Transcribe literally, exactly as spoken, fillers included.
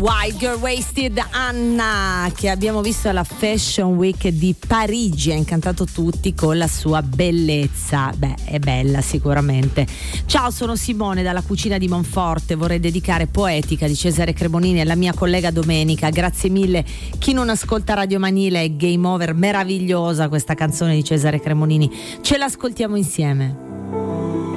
Wild Girl Wasted, Anna, che abbiamo visto alla Fashion Week di Parigi, ha incantato tutti con la sua bellezza. Beh, è bella sicuramente. Ciao, sono Simone dalla cucina di Monforte, vorrei dedicare Poetica di Cesare Cremonini alla mia collega Domenica. Grazie mille. Chi non ascolta Radio Manile è Game Over, meravigliosa questa canzone di Cesare Cremonini, ce l'ascoltiamo insieme.